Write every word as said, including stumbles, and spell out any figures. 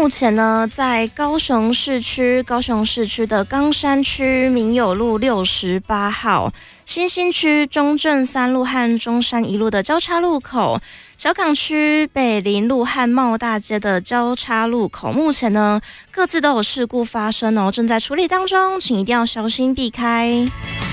目前呢，在高雄市区，高雄市区的冈山区民友路六十八号、新兴区中正三路和中山一路的交叉路口，小港区北林路和茂大街的交叉路口，目前呢各自都有事故发生哦，正在处理当中，请一定要小心避开。